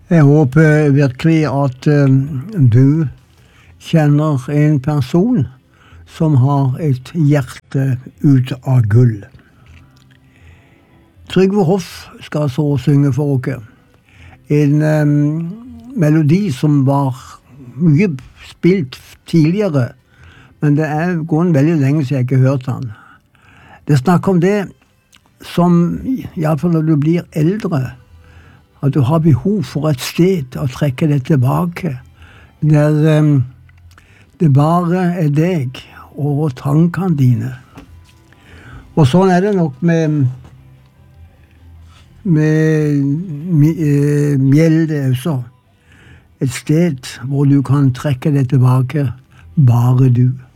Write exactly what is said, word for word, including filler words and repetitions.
Jeg håper virkelig at um, du kjenner en person som har et hjerte ut av gull. Trygve Hoff skal så synge for dere. En um, melodi som var mye spilt tidligere, men det er gått veldig lenge siden jeg ikke har hørt den. Det snakker om det som, i alle fall når du blir eldre, at du har behov for et sted å trekke det tilbake, der um, det bare er deg og tankene dine. Og sånn er det nok med med Mjelde også. Et sted hvor du kan trekke det tilbake, bare du.